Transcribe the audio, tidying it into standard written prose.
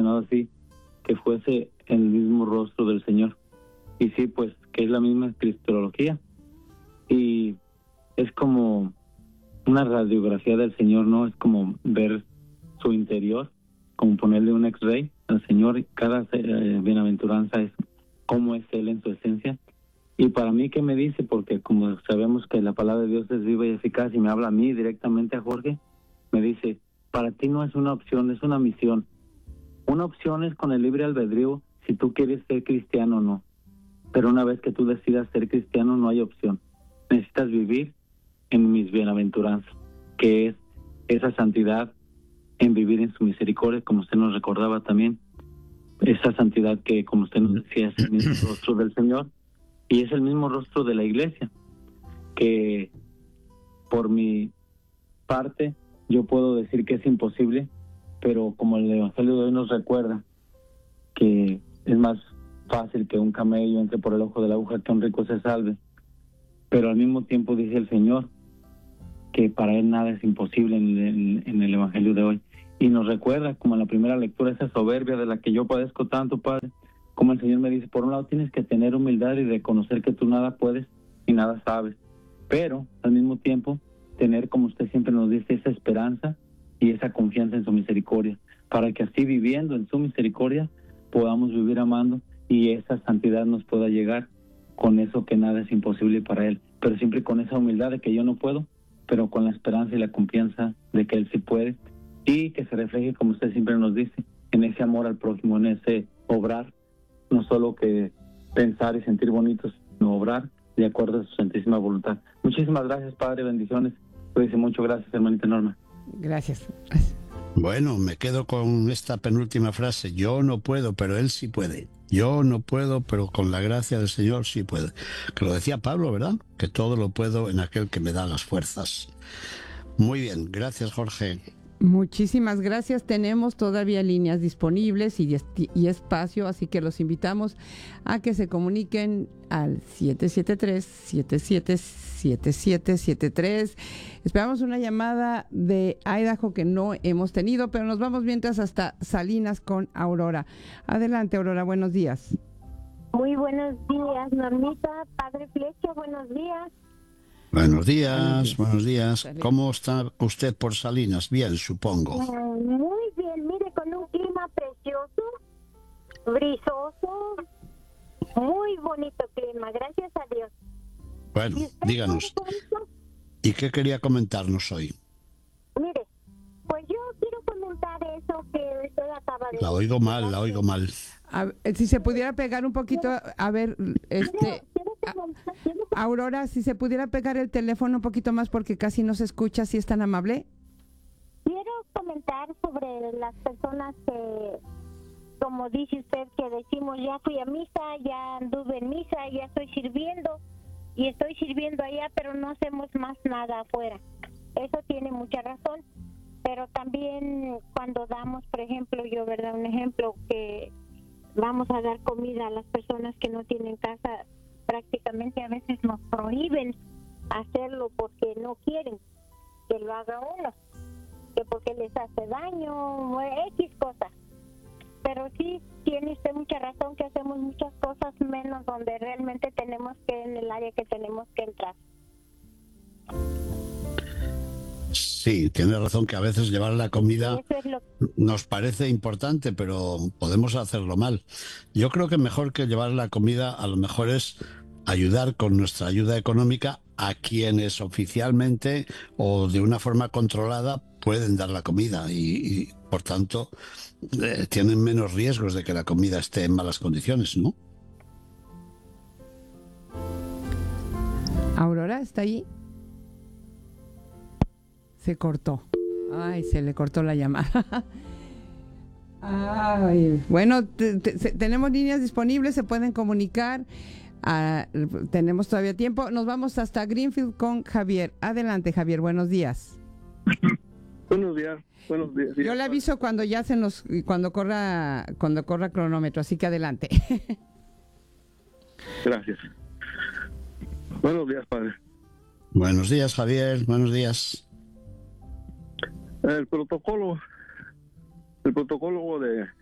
mencionado así, que fuese el mismo rostro del Señor. Y sí, pues que es la misma cristología. Y es como una radiografía del Señor, ¿no? Es como ver su interior, como ponerle un X-ray al Señor. Y cada bienaventuranza es cómo es Él en su esencia. Y para mí, ¿qué me dice? Porque como sabemos que la palabra de Dios es viva y eficaz y me habla a mí directamente, a Jorge, me dice, para ti no es una opción, es una misión. Una opción es con el libre albedrío si tú quieres ser cristiano o no. Pero una vez que tú decidas ser cristiano, no hay opción. Necesitas vivir en mis bienaventuranzas, que es esa santidad en vivir en su misericordia, como usted nos recordaba también. Esa santidad que, como usted nos decía, es el mismo rostro del Señor y es el mismo rostro de la iglesia, que por mi parte yo puedo decir que es imposible, pero como el Evangelio de hoy nos recuerda que es más fácil que un camello entre por el ojo de la aguja que un rico se salve, pero al mismo tiempo dice el Señor que para Él nada es imposible en el Evangelio de hoy. Y nos recuerda, como en la primera lectura, esa soberbia de la que yo padezco tanto, Padre, como el Señor me dice, por un lado tienes que tener humildad y reconocer que tú nada puedes y nada sabes, pero al mismo tiempo tener, como usted siempre nos dice, esa esperanza y esa confianza en su misericordia, para que así viviendo en su misericordia podamos vivir amando y esa santidad nos pueda llegar con eso que nada es imposible para Él, pero siempre con esa humildad de que yo no puedo, pero con la esperanza y la confianza de que Él sí puede, y que se refleje, como usted siempre nos dice, en ese amor al prójimo, en ese obrar, no solo que pensar y sentir bonitos, sino obrar de acuerdo a su santísima voluntad. Muchísimas gracias, Padre, bendiciones. Cuídese mucho, gracias, hermanita Norma. Gracias. Bueno, me quedo con esta penúltima frase. Yo no puedo, pero Él sí puede. Yo no puedo, pero con la gracia del Señor sí puede. Que lo decía Pablo, ¿verdad? Que todo lo puedo en aquel que me da las fuerzas. Muy bien, gracias, Jorge. Muchísimas gracias. Tenemos todavía líneas disponibles y espacio, así que los invitamos a que se comuniquen al 773-777773. Esperamos una llamada de Idaho que no hemos tenido, pero nos vamos mientras hasta Salinas con Aurora. Adelante, Aurora, buenos días. Muy buenos días, Normita, Padre Flecha, buenos días. Buenos días, buenos días. ¿Cómo está usted por Salinas? Bien, supongo. Muy bien, mire, con un clima precioso, brisoso, muy bonito clima, gracias a Dios. Bueno, díganos. ¿Y qué quería comentarnos hoy? Mire, pues yo quiero comentar eso que usted acaba de decir. La oigo mal. Si se pudiera pegar un poquito, a ver, Aurora, si se pudiera pegar el teléfono un poquito más porque casi no se escucha, si es tan amable. Quiero comentar sobre las personas que, como dice usted, que decimos, ya fui a misa, ya anduve en misa, ya estoy sirviendo allá, pero no hacemos más nada afuera. Eso tiene mucha razón, pero también cuando damos, por ejemplo, un ejemplo, que vamos a dar comida a las personas que no tienen casa, prácticamente a veces nos prohíben hacerlo porque no quieren que lo haga uno, que porque les hace daño o X cosas. Pero sí tiene usted mucha razón que hacemos muchas cosas menos donde realmente tenemos que, en el área que tenemos que entrar. Sí, tiene razón que a veces llevar la comida nos parece importante, pero podemos hacerlo mal. Yo creo que mejor que llevar la comida a lo mejor es ayudar con nuestra ayuda económica a quienes oficialmente o de una forma controlada pueden dar la comida y por tanto tienen menos riesgos de que la comida esté en malas condiciones, ¿no? Aurora, ¿está ahí? Se cortó. Ay, se le cortó la llamada. Ay, bueno, tenemos líneas disponibles, se pueden comunicar. Tenemos todavía tiempo. Nos vamos hasta Greenfield con Javier. Adelante, Javier, buenos días. Buenos días. Yo le aviso cuando ya cuando corra cronómetro, así que adelante. Gracias. Buenos días, padre. Buenos días, Javier. Buenos días. El protocolo